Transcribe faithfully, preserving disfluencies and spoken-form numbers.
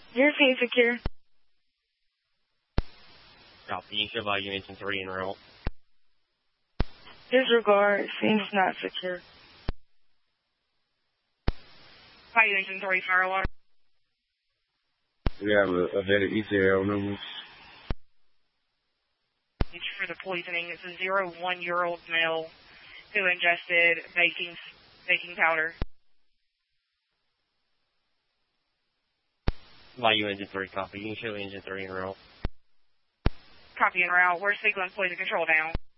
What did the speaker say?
You're scene secure. Copy. You show volume engine three en route. Disregard. Scene's not secure. Volume engine three, fire alarm. We have a, a vetted E C L number. For the poisoning, it's a zero one year old male who ingested baking baking powder. Volume engine three, copy. You can show engine three en route. Copy en route. We're sequence poison control down.